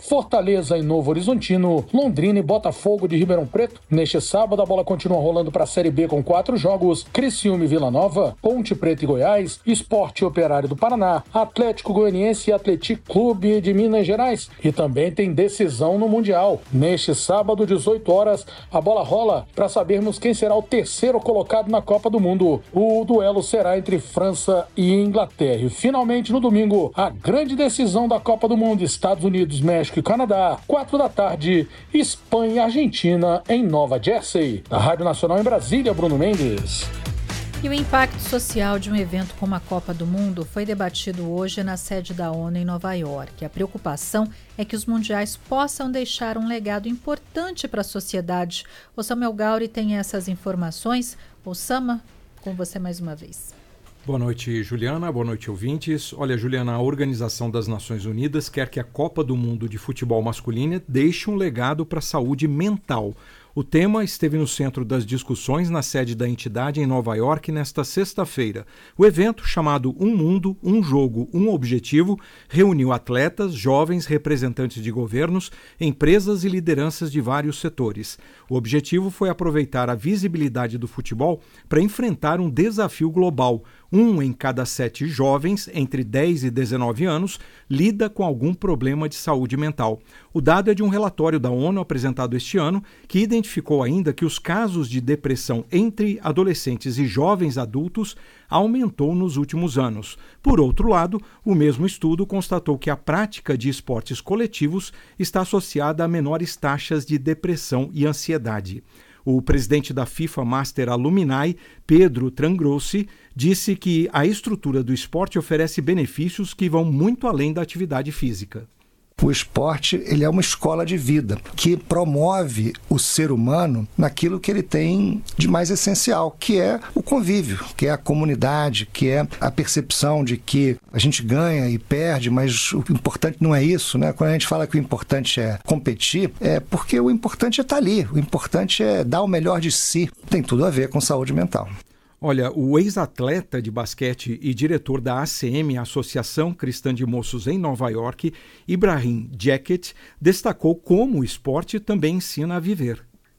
Fortaleza e Novo Horizontino, Londrina e Botafogo de Ribeirão Preto. Neste sábado, a bola continua rolando para a Série B com 4 jogos: Criciúma e Vila Nova, Ponte Preta e Goiás, Sport e Operário do Paraná, Atlético Goianiense e Atlético Clube de Minas Gerais. E também tem decisão no Mundial. Neste sábado, 18 horas, a bola rola para sabermos quem será o terceiro colocado na Copa do Mundo. O duelo será entre França e Inglaterra. E finalmente, no domingo, a grande decisão da Copa do Mundo: Estados Unidos, México e Canadá. 4 da tarde, Espanha e Argentina em Nova Jersey. Da Rádio Nacional em Brasília, Bruno Mendes. E o impacto social de um evento como a Copa do Mundo foi debatido hoje na sede da ONU em Nova York. A preocupação é que os mundiais possam deixar um legado importante para a sociedade. O Samuel Gauri tem essas informações. Osama, com você mais uma vez. Boa noite, Juliana. Boa noite, ouvintes. Olha, Juliana, a Organização das Nações Unidas quer que a Copa do Mundo de futebol masculino deixe um legado para a saúde mental. O tema esteve no centro das discussões na sede da entidade em Nova York nesta sexta-feira. O evento, chamado Um Mundo, Um Jogo, Um Objetivo, reuniu atletas, jovens, representantes de governos, empresas e lideranças de vários setores. O objetivo foi aproveitar a visibilidade do futebol para enfrentar um desafio global. 1 em cada 7 jovens, entre 10 e 19 anos, lida com algum problema de saúde mental. O dado é de um relatório da ONU apresentado este ano, que identificou ainda que os casos de depressão entre adolescentes e jovens adultos aumentou nos últimos anos. Por outro lado, o mesmo estudo constatou que a prática de esportes coletivos está associada a menores taxas de depressão e ansiedade. O presidente da FIFA Master Alumni, Pedro Trangrossi, disse que a estrutura do esporte oferece benefícios que vão muito além da atividade física. O esporte, ele é uma escola de vida que promove o ser humano naquilo que ele tem de mais essencial, que é o convívio, que é a comunidade, que é a percepção de que a gente ganha e perde, mas o importante não é isso, né? Quando a gente fala que o importante é competir, é porque o importante é estar ali, o importante é dar o melhor de si. Tem tudo a ver com saúde mental. Olha, o ex-atleta de basquete e diretor da ACM, Associação Cristã de Moços em Nova York, Ibrahim Jacket, destacou como o esporte também ensina a viver.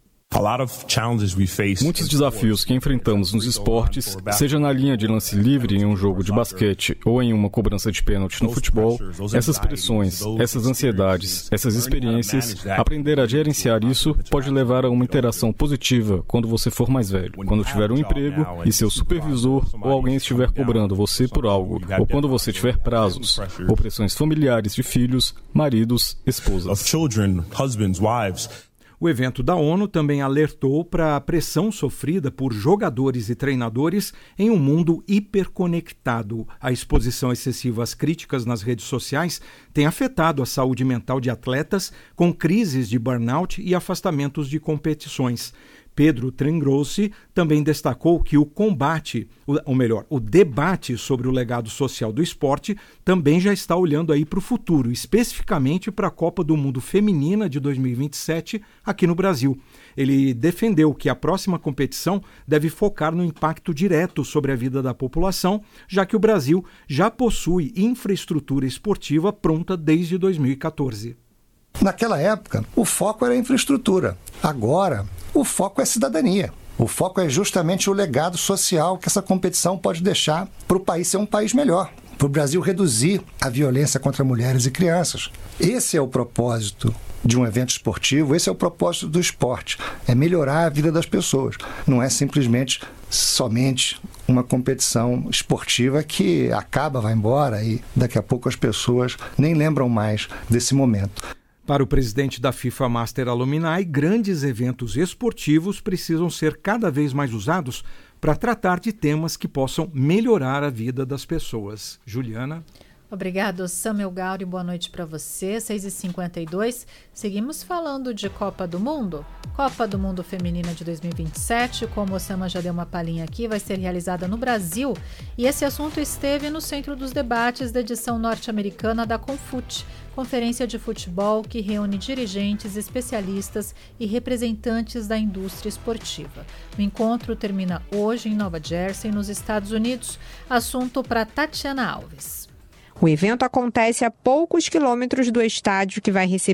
Muitos desafios que enfrentamos nos esportes, seja na linha de lance livre em um jogo de basquete ou em uma cobrança de pênalti no futebol, essas pressões, essas ansiedades, essas experiências, aprender a gerenciar isso pode levar a uma interação positiva quando você for mais velho, quando tiver um emprego e seu supervisor ou alguém estiver cobrando você por algo, ou quando você tiver prazos, ou pressões familiares de filhos, maridos, esposas. O evento da ONU também alertou para a pressão sofrida por jogadores e treinadores em um mundo hiperconectado. A exposição excessiva às críticas nas redes sociais tem afetado a saúde mental de atletas com crises de burnout e afastamentos de competições. Pedro Trangrossi também destacou que o debate sobre o legado social do esporte também já está olhando aí para o futuro, especificamente para a Copa do Mundo Feminina de 2027 aqui no Brasil. Ele defendeu que a próxima competição deve focar no impacto direto sobre a vida da população, já que o Brasil já possui infraestrutura esportiva pronta desde 2014. Naquela época, o foco era a infraestrutura. Agora, o foco é a cidadania. O foco é justamente o legado social que essa competição pode deixar para o país ser um país melhor, para o Brasil reduzir a violência contra mulheres e crianças. Esse é o propósito de um evento esportivo, esse é o propósito do esporte, é melhorar a vida das pessoas. Não é simplesmente somente uma competição esportiva que acaba, vai embora e daqui a pouco as pessoas nem lembram mais desse momento. Para o presidente da FIFA Master Alumni, grandes eventos esportivos precisam ser cada vez mais usados para tratar de temas que possam melhorar a vida das pessoas. Juliana? Obrigado, Samuel Gauri. Boa noite para você. 6h52. Seguimos falando de Copa do Mundo. Copa do Mundo Feminina de 2027, como o Osama já deu uma palhinha aqui, vai ser realizada no Brasil. E esse assunto esteve no centro dos debates da edição norte-americana da Confut, conferência de futebol que reúne dirigentes, especialistas e representantes da indústria esportiva. O encontro termina hoje em Nova Jersey, nos Estados Unidos. Assunto para Tatiana Alves. O evento acontece a poucos quilômetros do estádio que vai receber